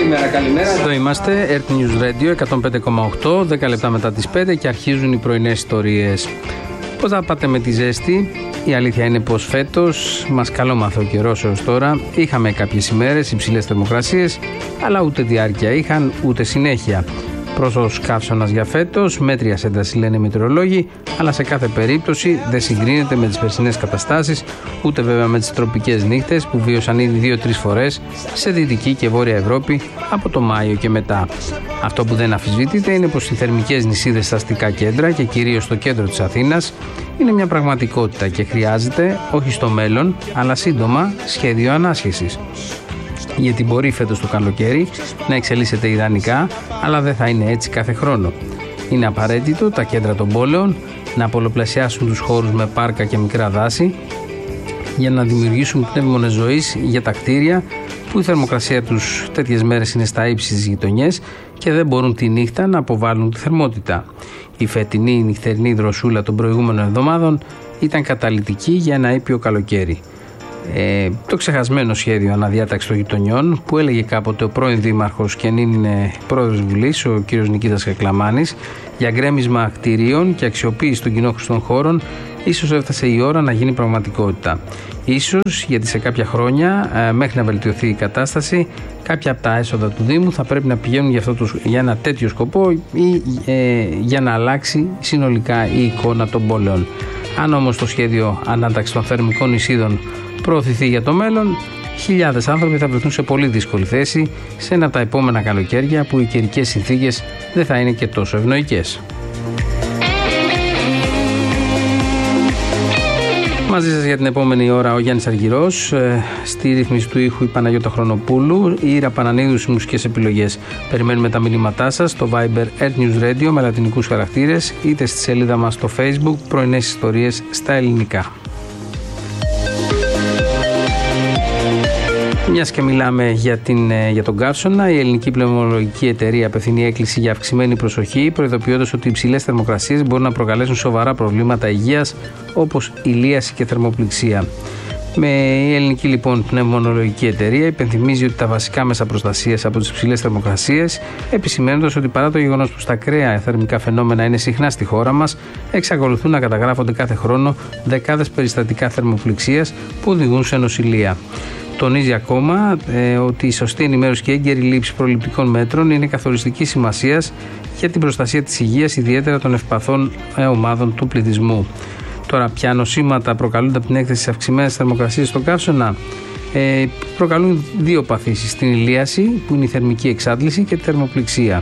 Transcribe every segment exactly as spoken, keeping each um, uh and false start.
Καλημέρα, καλημέρα. Εδώ είμαστε, Earth News Radio εκατόν πέντε κόμμα οκτώ, δέκα λεπτά μετά τις πέντε και αρχίζουν οι πρωινές ιστορίες. Πώς θα πάτε με τη ζέστη? Η αλήθεια είναι πως φέτος μας καλόμαθε ο καιρός έως τώρα. Είχαμε κάποιες ημέρες υψηλές θερμοκρασίες, αλλά ούτε διάρκεια είχαν, ούτε συνέχεια. Πρόσωπος καύσωνας για φέτος, μέτρια ένταση λένε οι μετεωρολόγοι, αλλά σε κάθε περίπτωση δεν συγκρίνεται με τις περσινές καταστάσεις, ούτε βέβαια με τις τροπικές νύχτες που βίωσαν ήδη δύο-τρεις φορές σε Δυτική και Βόρεια Ευρώπη από το Μάιο και μετά. Αυτό που δεν αμφισβητείται είναι πως οι θερμικές νησίδες στα αστικά κέντρα και κυρίως στο κέντρο της Αθήνας είναι μια πραγματικότητα και χρειάζεται, όχι στο μέλλον, αλλά σύντομα, σχέδιο ανάσχεσης. Γιατί μπορεί φέτος το καλοκαίρι να εξελίσσεται ιδανικά, αλλά δεν θα είναι έτσι κάθε χρόνο. Είναι απαραίτητο τα κέντρα των πόλεων να πολλαπλασιάσουν τους χώρους με πάρκα και μικρά δάση για να δημιουργήσουν πνεύμονες ζωής για τα κτίρια που η θερμοκρασία τους τέτοιες μέρες είναι στα ύψη στις γειτονιές και δεν μπορούν τη νύχτα να αποβάλουν τη θερμότητα. Η φετινή νυχτερινή δροσούλα των προηγούμενων εβδομάδων ήταν καταλυτική για ένα ήπιο καλοκαίρι. Ε, το ξεχασμένο σχέδιο αναδιάταξης των γειτονιών που έλεγε κάποτε ο πρώην δήμαρχος και αν είναι πρόεδρος Βουλής, ο κ. Νικήτας Κακλαμάνης, για γκρέμισμα κτηρίων και αξιοποίηση των κοινόχρηστων χώρων, ίσως έφτασε η ώρα να γίνει πραγματικότητα. Ίσως γιατί σε κάποια χρόνια, ε, μέχρι να βελτιωθεί η κατάσταση, κάποια από τα έσοδα του Δήμου θα πρέπει να πηγαίνουν για, αυτό το, για ένα τέτοιο σκοπό ή ε, για να αλλάξει συνολικά η εικόνα των πόλεων. Αν όμως το σχέδιο ανάταξης των θερμικών νησίδων προωθηθεί για το μέλλον, χιλιάδες άνθρωποι θα βρεθούν σε πολύ δύσκολη θέση σε ένα από τα επόμενα καλοκαίρια που οι καιρικές συνθήκες δεν θα είναι και τόσο ευνοϊκές. Μαζί σας για την επόμενη ώρα ο Γιάννης Αργυρός, στη ρύθμιση του ήχου η Παναγιώτα Χρονοπούλου, η Ήρα Πανανίδου στις μουσικές επιλογές. Περιμένουμε τα μηνύματά σας στο Viber Earth News Radio με λατινικούς χαρακτήρες, είτε στη σελίδα μας στο Facebook πρωινές ιστορίες στα ελληνικά. Μιας και μιλάμε για, την, για τον καύσωνα, η Ελληνική Πνευμονολογική Εταιρεία απευθύνει έκκληση για αυξημένη προσοχή, προειδοποιώντας ότι οι υψηλές θερμοκρασίες μπορούν να προκαλέσουν σοβαρά προβλήματα υγείας, όπως ηλίαση και θερμοπληξία. Με η Ελληνική λοιπόν Πνευμονολογική Εταιρεία υπενθυμίζει ότι τα βασικά μέσα προστασίας από τις υψηλές θερμοκρασίες, επισημαίνοντας ότι παρά το γεγονός που στα ακραία θερμικά φαινόμενα είναι συχνά στη χώρα μας, εξακολουθούν να καταγράφονται κάθε χρόνο δεκάδες περιστατικά θερμοπληξίας που οδηγούν σε νοσηλεία. Τονίζει ακόμα ε, ότι η σωστή ενημέρωση και έγκαιρη λήψη προληπτικών μέτρων είναι καθοριστική σημασίας για την προστασία της υγείας, ιδιαίτερα των ευπαθών ε, ομάδων του πληθυσμού. Τώρα, ποια νοσήματα προκαλούνται από την έκθεση στις αυξημένες θερμοκρασίες στον καύσωνα? Ε, προκαλούν δύο παθήσεις: την ηλίαση, που είναι η θερμική εξάντληση, και τη θερμοπληξία.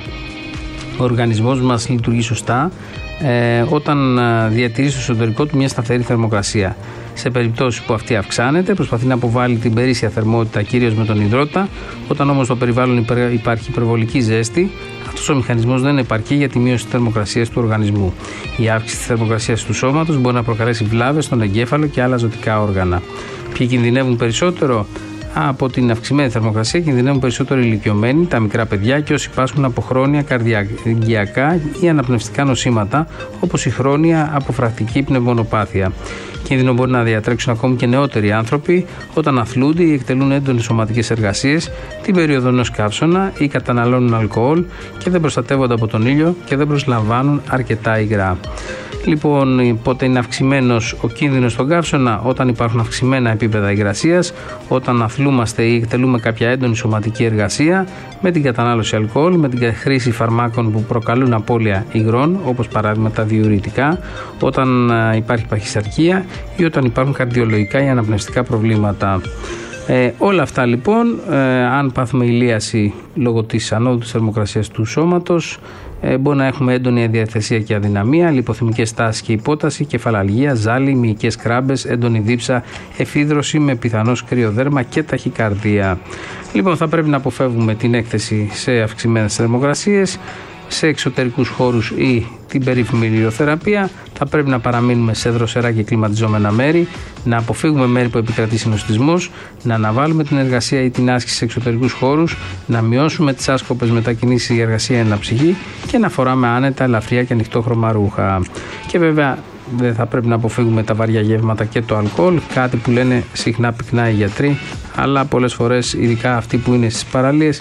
Ο οργανισμός μας λειτουργεί σωστά ε, όταν διατηρεί στο εσωτερικό του μια σταθερή θερμοκρασία. Σε περιπτώσεις που αυτή αυξάνεται, προσπαθεί να αποβάλει την περίσσια θερμότητα κυρίως με τον υδρότα. Όταν όμως στο περιβάλλον υπάρχει υπερβολική ζέστη, αυτός ο μηχανισμός δεν επαρκεί για τη μείωση της θερμοκρασίας του οργανισμού. Η αύξηση της θερμοκρασίας του σώματος μπορεί να προκαλέσει βλάβες στον εγκέφαλο και άλλα ζωτικά όργανα. Ποιοι κινδυνεύουν περισσότερο από την αυξημένη θερμοκρασία? Κινδυνεύουν περισσότερο οι ηλικιωμένοι, τα μικρά παιδιά και όσοι πάσχουν από χρόνια καρδιακά ή αναπνευστικά νοσήματα, όπως η χρόνια αποφρακτική πνευμονοπάθεια. Κίνδυνο μπορεί να διατρέξουν ακόμη και νεότεροι άνθρωποι όταν αθλούνται ή εκτελούν έντονες σωματικές εργασίες την περίοδο ενός καύσωνα ή καταναλώνουν αλκοόλ και δεν προστατεύονται από τον ήλιο και δεν προσλαμβάνουν αρκετά υγρά. Λοιπόν, πότε είναι αυξημένος ο κίνδυνος στον καύσωνα? Όταν υπάρχουν αυξημένα επίπεδα υγρασίας, όταν αθλούμαστε ή εκτελούμε κάποια έντονη σωματική εργασία, με την κατανάλωση αλκοόλ, με την χρήση φαρμάκων που προκαλούν απώλεια υγρών, όπως παράδειγμα τα διουρητικά, όταν υπάρχει παχυσαρκία ή όταν υπάρχουν καρδιολογικά ή αναπνευστικά προβλήματα. Ε, όλα αυτά λοιπόν, ε, αν πάθουμε ηλίαση λόγω της ανόδου της θερμοκρασίας του σώματος, ε, μπορεί να έχουμε έντονη αδιαθεσία και αδυναμία, λιποθυμικές τάσεις και υπόταση, κεφαλαλγία, ζάλι, μυϊκές κράμπες, έντονη δίψα, εφίδρωση με πιθανώς κρυοδέρμα και ταχυκαρδία. Λοιπόν, θα πρέπει να αποφεύγουμε την έκθεση σε αυξημένες θερμοκρασίες, σε εξωτερικούς χώρους ή την περίφημη ηλιοθεραπεία. Θα πρέπει να παραμείνουμε σε δροσερά και κλιματιζόμενα μέρη, να αποφύγουμε μέρη που επικρατεί συνοστισμός, να αναβάλουμε την εργασία ή την άσκηση σε εξωτερικούς χώρους, να μειώσουμε τις άσκοπες μετακινήσεις για εργασία ή αναψυχή και να φοράμε άνετα, ελαφριά και ανοιχτόχρωμα ρούχα. Και βέβαια δεν θα πρέπει να αποφύγουμε τα βαριά γεύματα και το αλκοόλ, κάτι που λένε συχνά πυκνά οι γιατροί, αλλά πολλές φορές, ειδικά αυτοί που είναι στις παραλίες,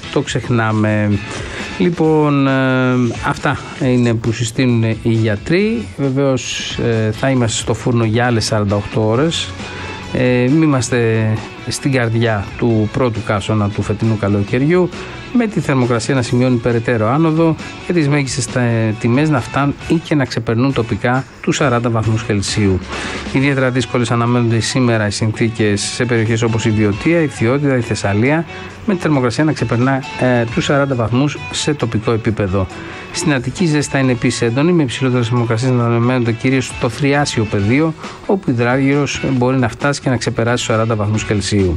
το ξεχνάμε. Λοιπόν, ε, αυτά είναι που συστήνουν οι γιατροί. Βεβαίως ε, θα είμαστε στο φούρνο για άλλες σαράντα οκτώ ώρες. Ε, είμαστε στην καρδιά του πρώτου καύσωνα του φετινού καλοκαιριού, με τη θερμοκρασία να σημειώνει περαιτέρω άνοδο και τις μέγιστες τιμές να φτάνουν ή και να ξεπερνούν τοπικά τους σαράντα βαθμούς Κελσίου. Ιδιαίτερα δύσκολες αναμένονται σήμερα οι συνθήκες σε περιοχές όπως η Βιωτία, η Φθιώτιδα, η Θεσσαλία, με τη θερμοκρασία να ξεπερνά ε, τους σαράντα βαθμούς σε τοπικό επίπεδο. Στην Αττική ζέστη θα είναι επίσης έντονη, με υψηλότερες θερμοκρασίες να αναμένονται κυρίως στο Θριάσιο πεδίο, όπου η υδράργυρος μπορεί να φτάσει και να ξεπεράσει τους σαράντα βαθμούς Κελσίου.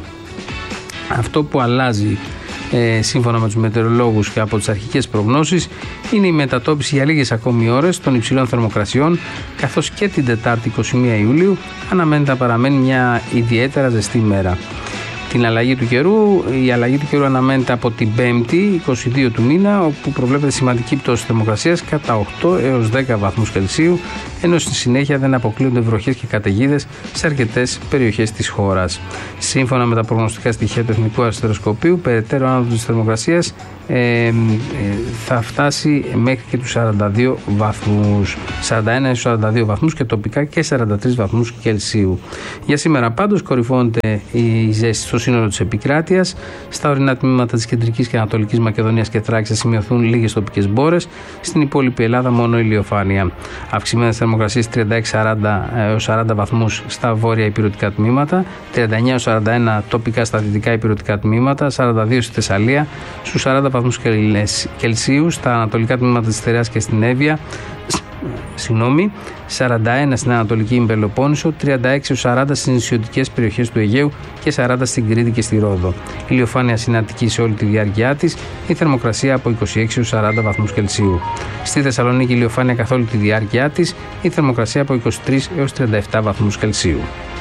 Αυτό που αλλάζει ε, σύμφωνα με τους μετεωρολόγους και από τις αρχικές προγνώσεις είναι η μετατόπιση για λίγες ακόμη ώρες των υψηλών θερμοκρασιών, καθώς και την Τετάρτη εικοστή πρώτη Ιουλίου αναμένεται να παραμένει μια ιδιαίτερα ζεστή μέρα. Την αλλαγή του καιρού, η αλλαγή του καιρού αναμένεται από την Πέμπτη, εικοστή δεύτερη του μήνα, όπου προβλέπεται σημαντική πτώση θερμοκρασίας κατά οκτώ έως δέκα βαθμούς Κελσίου, ενώ στη συνέχεια δεν αποκλείονται βροχές και καταιγίδες σε αρκετές περιοχές της χώρας. Σύμφωνα με τα προγνωστικά στοιχεία του Εθνικού Αστεροσκοπείου, περαιτέρω άνοδος της θερμοκρασίας ε, ε, θα φτάσει μέχρι και τους σαράντα δύο βαθμούς, σαράντα ένα έως σαράντα δύο βαθμούς και τοπικά και σαράντα τρεις βαθμούς Κελσίου. Για σήμερα πάντως κορυφώνεται η ζέστη στο σύνολο της επικράτειας. Στα ορεινά τμήματα της κεντρικής και ανατολικής Μακεδονίας και Θράκης θα σημειωθούν λίγες τοπικές μπόρες. Στην υπόλοιπη Ελλάδα μόνο ηλιοφάνεια. Αυξημένες θερμοκρασίες τριάντα έξι έως σαράντα βαθμούς στα βόρεια υπηρετικά τμήματα, τριάντα εννέα έως σαράντα ένα τοπικά στα δυτικά υπηρετικά τμήματα, σαράντα δύο στη Θεσσαλία, στους σαράντα βαθμούς Κελσίου στα ανατολικά τμήματα της Στερεάς και στην Εύβοια, συγγνώμη, σαράντα ένα στην Ανατολική Πελοπόννησο, τριάντα έξι έως σαράντα στις νησιωτικές περιοχές του Αιγαίου και σαράντα στην Κρήτη και στη Ρόδο. Ηλιοφάνεια συνατική σε όλη τη διάρκεια της, η θερμοκρασία από είκοσι έξι έως σαράντα βαθμούς Κελσίου. Στη Θεσσαλονίκη ηλιοφάνεια καθ' όλη τη διάρκεια της, η θερμοκρασία από είκοσι τρεις έως τριάντα επτά βαθμούς Κελσίου.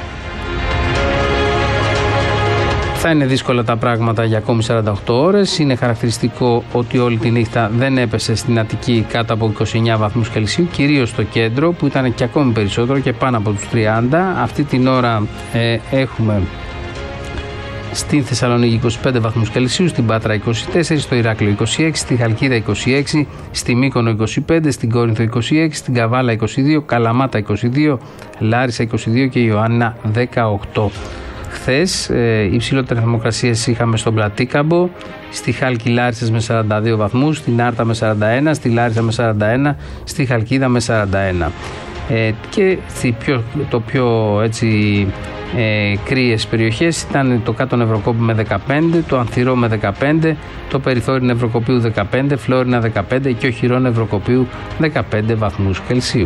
Θα είναι δύσκολα τα πράγματα για ακόμη σαράντα οκτώ ώρες. Είναι χαρακτηριστικό ότι όλη τη νύχτα δεν έπεσε στην Αττική κάτω από είκοσι εννέα βαθμούς Κελσίου, κυρίως στο κέντρο που ήταν και ακόμη περισσότερο και πάνω από τους τριάντα. Αυτή την ώρα ε, έχουμε στην Θεσσαλονίκη είκοσι πέντε βαθμούς Κελσίου, στην Πάτρα είκοσι τέσσερα, στο Ηράκλειο είκοσι έξι, στη Χαλκίδα είκοσι έξι, στη Μύκονο είκοσι πέντε, στην Κόρινθο είκοσι έξι, στην Καβάλα είκοσι δύο, Καλαμάτα είκοσι δύο, Λάρισα είκοσι δύο και Ιωάννα δεκαοκτώ. Χθες ε, υψηλότερες θερμοκρασίες είχαμε στον Πλατήκαμπο, στη Χάλκη Λάρισσας με σαράντα δύο βαθμούς, στην Άρτα με σαράντα ένα, στη Λάρισα με σαράντα ένα, στη Χαλκίδα με σαράντα ένα. Ε, και στη πιο, το πιο έτσι ε, κρύες περιοχές ήταν το κάτω Νευροκόπη με δεκαπέντε, το Ανθυρό με δεκαπέντε, το περιθώριο Νευροκοπίου δεκαπέντε, Φλόρινα δεκαπέντε και ο χειρό Νευροκοπίου δεκαπέντε βαθμούς Κελσίου.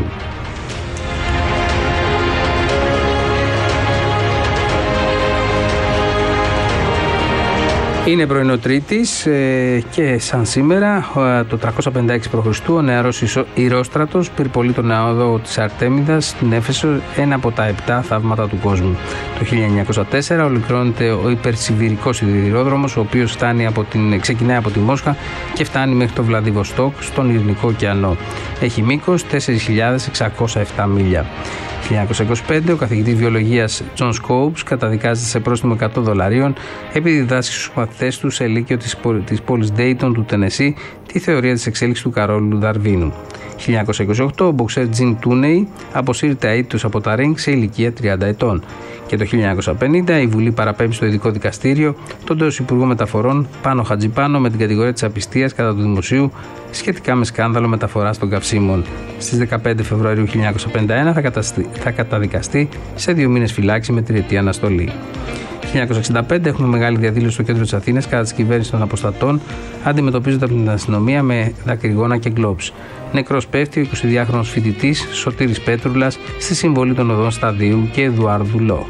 Είναι πρωινό Τρίτης ε, και σαν σήμερα ε, το τριακόσια πενήντα έξι π.Χ. ο νεαρός Ηρόστρατος πυρπολεί τον ναό της Αρτέμιδας στην Έφεσο, ένα από τα επτά θαύματα του κόσμου. Το χίλια εννιακόσια τέσσερα ολοκληρώνεται ο υπερσιβηρικός σιδηρόδρομος, ο οποίος φτάνει από την, ξεκινάει από τη Μόσχα και φτάνει μέχρι το Βλαδιβοστόκ στον Ειρηνικό ωκεανό. Έχει μήκος τέσσερις χιλιάδες εξακόσια επτά μίλια. χίλια εννιακόσια είκοσι πέντε ο καθηγητής βιολογίας Τζον Σκόουπς καταδικάζεται σε πρόστιμο εκατό δολαρίων επειδή διδάσκει στους μαθητές του σε λύκειο της, της πόλης Ντέιτον του Τενεσί τη θεωρία της εξέλιξης του Καρόλου Δαρβίνου. χίλια εννιακόσια είκοσι οκτώ ο μποξέρ Τζιν Τούνεϊ αποσύρεται αίτητος από τα ριγκ σε ηλικία τριάντα ετών. Και το χίλια εννιακόσια πενήντα η Βουλή παραπέμπει στο ειδικό δικαστήριο τον τέος Υπουργό Μεταφορών Πάνο Χατζιπάνο με την κατηγορία της απιστίας κατά του δημοσίου σχετικά με σκάνδαλο μεταφοράς των καυσίμων. Στις δεκαπέντε Φεβρουαρίου χίλια εννιακόσια πενήντα ένα θα, καταστη... θα καταδικαστεί σε δύο μήνες φυλάξη με τριετή αναστολή. χίλια εννιακόσια εξήντα πέντε έχουμε μεγάλη διαδήλωση στο κέντρο της Αθήνας κατά της κυβέρνησης των αποστατών, αντιμετωπίζονται από την αστυνομία με δακρυγόνα και γκλόμπς. Νεκρός πέφτει ο εικοσιδυάχρονος φοιτητής Σωτήρης Πέτρουλας στη συμβολή των οδών Σταδίου και Εδουάρδου Λό.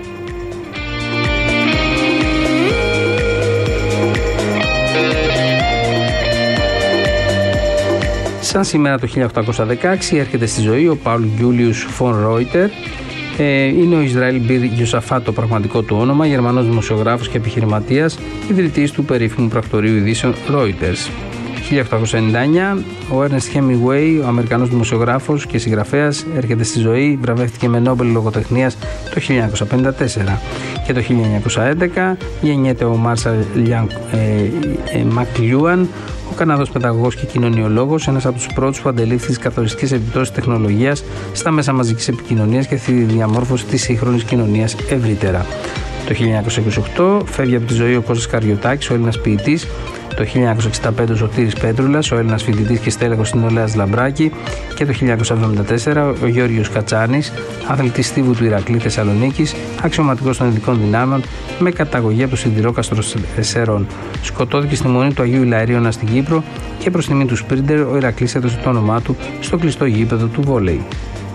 Σαν σήμερα το χίλια οκτακόσια δεκαέξι έρχεται στη ζωή ο Πάουλ Γκιούλιους Φον Ρόιτερ. Ε, είναι ο Ισραήλ Μπιρ Γιωσαφάτ το πραγματικό του όνομα, Γερμανός δημοσιογράφος και επιχειρηματίας, ιδρυτής του περίφημου πρακτορείου ειδήσεων Reuters. χίλια οκτακόσια ενενήντα εννιά ο Ernest Hemingway, ο Αμερικανός δημοσιογράφος και συγγραφέας, έρχεται στη ζωή, βραβεύτηκε με Νόμπελ λογοτεχνίας το χίλια εννιακόσια πενήντα τέσσερα. Και το χίλια εννιακόσια έντεκα γεννιέται ο Μάρσαλ Μακλιούαν, ο Καναδός παιδαγωγός και κοινωνιολόγος, ένας από τους πρώτους που αντελήφθη τις καθοριστικές επιπτώσεις τεχνολογίας στα μέσα μαζικής επικοινωνίας και στη διαμόρφωση της σύγχρονης κοινωνίας ευρύτερα. Το χίλια εννιακόσια είκοσι οκτώ φεύγει από τη ζωή ο Κώστας Καριωτάκης, ο Έλληνας ποιητής. Το χίλια εννιακόσια εξήντα πέντε ο Σωτήρης Πέτρουλας, ο Έλληνας φοιτητής και στέλεχος της Νεολαίας Λαμπράκη. Και το χίλια εννιακόσια εβδομήντα τέσσερα ο Γιώργος Κατσάνης, αθλητής στίβου του Ηρακλή Θεσσαλονίκης, αξιωματικός των ειδικών δυνάμεων με καταγωγή από το Σιδηρόκαστρο Σερών. Σκοτώθηκε στη μονή του Αγίου Ιλαρίωνα στην Κύπρο και προς τιμή του σπρίντερ ο Ηρακλής έδωσε το όνομά του στο κλειστό γήπεδο του βόλεϊ.